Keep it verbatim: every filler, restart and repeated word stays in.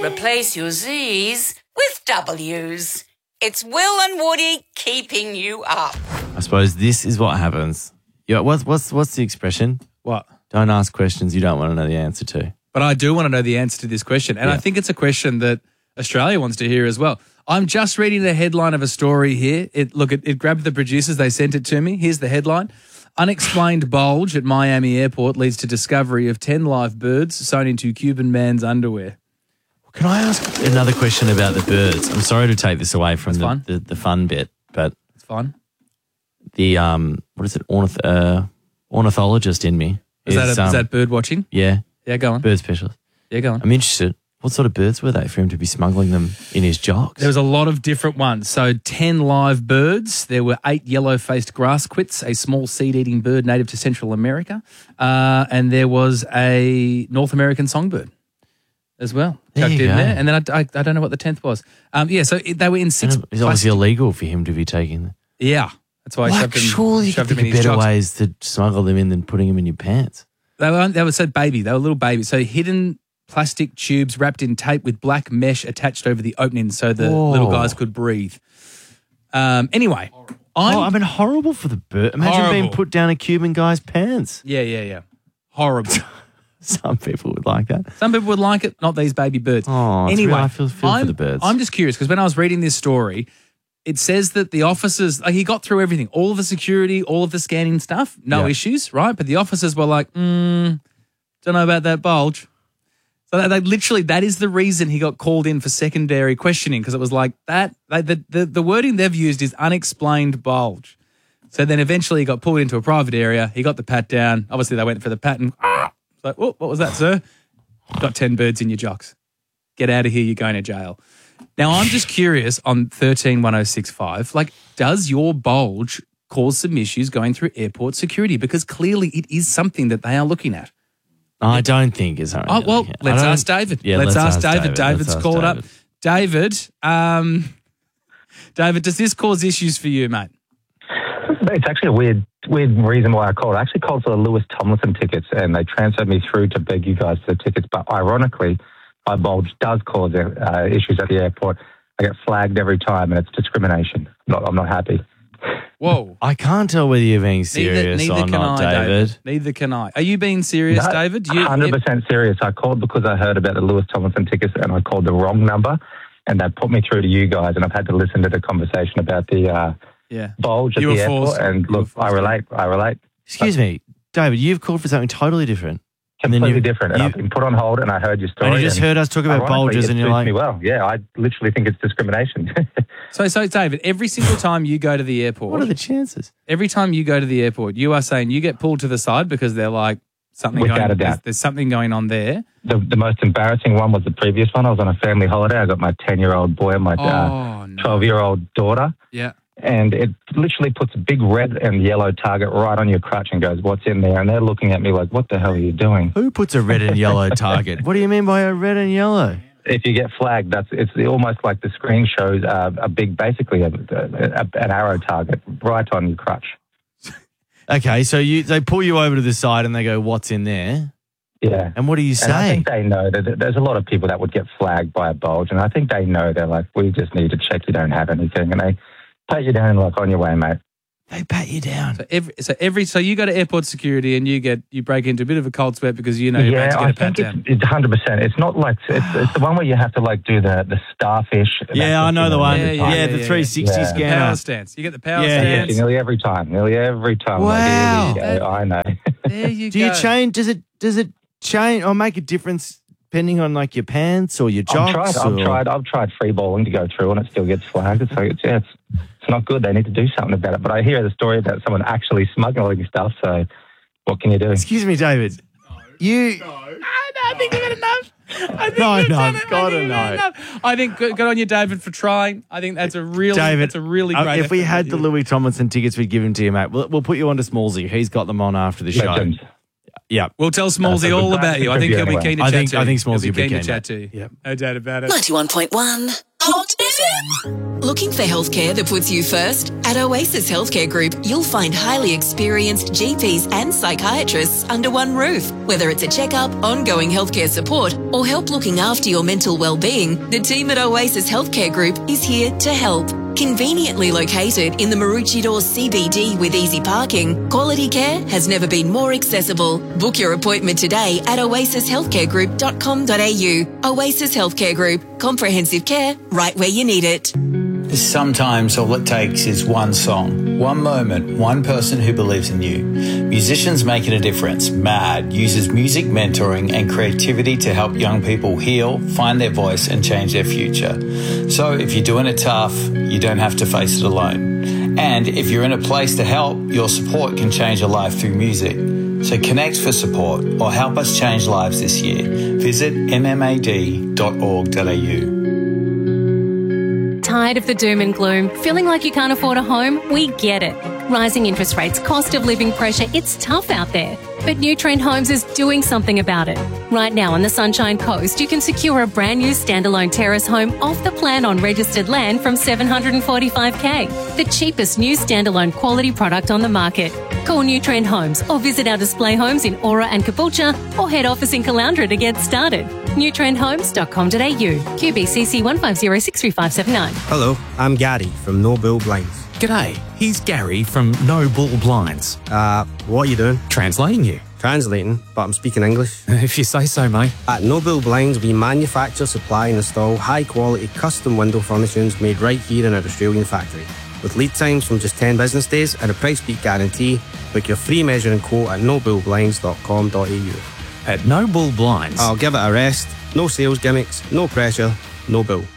Replace your Z's with W's. It's Will and Woody keeping you up. I suppose this is what happens. Yeah, what's what's what's the expression? What? Don't ask questions you don't want to know the answer to. But I do want to know the answer to this question, and Yeah. I think it's a question that Australia wants to hear as well. I'm just reading the headline of a story here. It look, it, it grabbed the producers. They sent it to me. Here's the headline. Unexplained bulge at Miami airport leads to discovery of ten live birds sewn into Cuban man's underwear. Can I ask another question about the birds? I'm sorry to take this away from That's the, fine. the, the fun bit, but It's fine. the, um, what is it, Ornith- uh, ornithologist in me. Is, that, a, um, is that bird watching? Yeah, Yeah, go on. bird specialist. Yeah, go on. I'm interested. What sort of birds were they for him to be smuggling them in his jocks? There was a lot of different ones. So ten live birds. There were eight yellow-faced grass quits, a small seed-eating bird native to Central America. Uh, and there was a North American songbird as well, There chucked you in go. there. And then I, I, I don't know what the tenth was. Um, yeah, so it, they were in six. It's obviously illegal for him to be taking them. Yeah, that's why I Like, shoved him, surely you could shoved him think in of his better jocks. ways to smuggle them in than putting them in your pants. They were, they were so baby. They were little babies. So hidden plastic tubes wrapped in tape with black mesh attached over the opening so the Whoa. little guys could breathe. Um, anyway, I'm, Oh, I mean, horrible for the bird. Imagine being Horrible. put down a Cuban guy's pants. yeah, yeah, yeah. Horrible. Some people would like that. Some people would like it, not these baby birds. Oh, it's anyway, real- I feel- feel for I'm, the birds. I'm just curious because when I was reading this story, it says that the officers, like he got through everything, all of the security, all of the scanning stuff, no Yeah. issues, right? But the officers were like, mm, don't know about that bulge. So they, they literally, that is the reason he got called in for secondary questioning because it was like that, they, the, the, the wording they've used is unexplained bulge. So then eventually he got pulled into a private area. He got the pat down. Obviously they went for the pat and, ah, it's like, oh, what was that, sir? Got ten birds in your jocks. Get out of here, you're going to jail. Now, I'm just curious on thirteen one oh six five, like, does your bulge cause some issues going through airport security? Because clearly it is something that they are looking at. I don't think it's. Oh, well, let's ask David. Yeah, let's, let's ask, ask David. David. David's Let's ask called up. David. David, um, David, does this cause issues for you, mate? It's actually a weird, weird reason why I called. I actually called for the Lewis Tomlinson tickets, and they transferred me through to beg you guys for the tickets. But ironically, my bulge does cause uh, issues at the airport. I get flagged every time, and it's discrimination. I'm not, I'm not happy. Whoa. I can't tell whether you're being Neither, serious neither or can not, I, David. Neither can I. Are you being serious, No, David? You, one hundred percent serious. I called because I heard about the Lewis Tomlinson tickets, and I called the wrong number, and they put me through to you guys, and I've had to listen to the conversation about the uh, yeah. bulge at You the were airport. forced. And You were look, I forced. relate. I relate. Excuse me, David, you've called for something totally different. And then Completely you- different. And you- I've been put on hold, and I heard your story. And you just heard us talk about ironically, bulges it and you're suits like- me well. Yeah, I literally think it's discrimination. So, so David, every single time you go to the airport, What are the chances? every time you go to the airport, you are saying you get pulled to the side because they're like something Without going. a doubt. There's, there's something going on there. the, the most embarrassing one was the previous one. I was on a family holiday. I got my ten-year-old boy and my Oh, uh, no. twelve-year-old daughter. Yeah. And it literally puts a big red and yellow target right on your crutch and goes, what's in there? And they're looking at me like, what the hell are you doing? Who puts a red and yellow target? What do you mean by a red and yellow? If you get flagged, that's it's almost like the screen shows uh, a big, basically a, a, an arrow target right on your crutch. Okay, so you they pull you over to the side and they go, what's in there? Yeah. And what do you And I say? think they know that there's a lot of people that would get flagged by a bulge, and I think they know they're like, we just need to check you don't have anything, and they pat you down and like, on your way, mate. They pat you down. So every so every so you go to airport security and you get you break into a bit of a cold sweat because you know you're Yeah, about to I get a pat think down. it's, it's one hundred percent. It's not like, it's, it's the one where you have to like do the, the starfish. Yeah, I know the one. Yeah, Yeah, yeah, the yeah, three sixty yeah. scanner. Power stance. You get the power Yeah, Yeah, stance. nearly every time. Nearly every time. Wow. Like, here we go. I know. There you Do go. you change? Does it does it change or make a difference depending on like your pants or your I've jocks? tried, I've or- tried, I've tried free bowling to go through, and it still gets flagged. So it's, yeah, it's, it's not good. They need to do something about it. But I hear the story about someone actually smuggling stuff. So what can you do? Excuse me, David. You I think we've had enough. I think No, we've no, done it. I gotta think we've had know. enough. I think good, good on you, David, for trying. I think that's a really, David, that's a really uh, great. if we effort had with the you. Louis Tomlinson tickets, we'd give them to you, mate. We'll, we'll put you on to Smallsy. He's got them on after the show. Legends. Yeah. We'll tell Smallsy That's a all good about you. I think he'll be anyway. keen to I chat think- to you. I think He'll Smallsy will be keen to keen, chat mate. to you. Yep. No doubt about it. ninety-one point one Hot F M. Looking for healthcare that puts you first? At Oasis Healthcare Group, you'll find highly experienced G Ps and psychiatrists under one roof. Whether it's a checkup, ongoing healthcare support, or help looking after your mental well-being, the team at Oasis Healthcare Group is here to help. Conveniently located in the Maroochydore C B D with easy parking, quality care has never been more accessible. Book your appointment today at oasis healthcare group dot com dot a u. Oasis Healthcare Group, comprehensive care right where you need it. Sometimes all it takes is one song, one moment, one person who believes in you. Musicians Making a Difference, MAD, uses music mentoring and creativity to help young people heal, find their voice and change their future. So if you're doing it tough, you don't have to face it alone. And if you're in a place to help, your support can change a life through music. So connect for support or help us change lives this year. Visit m m a d dot org dot a u. Tired of the doom and gloom? Feeling like you can't afford a home? We get it. Rising interest rates, cost of living pressure, it's tough out there. But New Trend Homes is doing something about it. Right now on the Sunshine Coast, you can secure a brand new standalone terrace home off the plan on registered land from seven hundred forty-five thousand dollars. The cheapest new standalone quality product on the market. Call New Trend Homes or visit our display homes in Aura and Caboolture or head office in Caloundra to get started. new trend homes dot com dot a u. Q B C C one five zero six three five seven nine. Hello, I'm Gary from No Bull Blinds. G'day, he's Gary from No Bull Blinds. Uh, what are you doing? Translating you. Translating, but I'm speaking English. If you say so, mate. At No Bull Blinds, we manufacture, supply and install high-quality custom window furnishings made right here in our Australian factory. With lead times from just ten business days and a price beat guarantee, book your free measuring quote at no bull blinds dot com dot a u. At No Bull Blinds. I'll give it a rest. No sales gimmicks, no pressure, no bull.